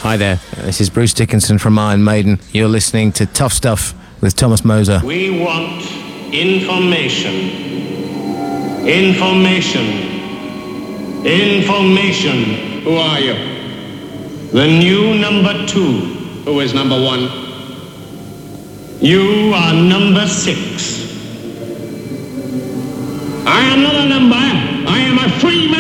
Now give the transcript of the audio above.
Hi there, this is Bruce Dickinson from Iron Maiden. You're listening to Tough Stuff with Thomas Moser. We want information. Information. Information. Who are you? The new number 2. Who is number 1? You are number 6. I am not a number. I am a free man.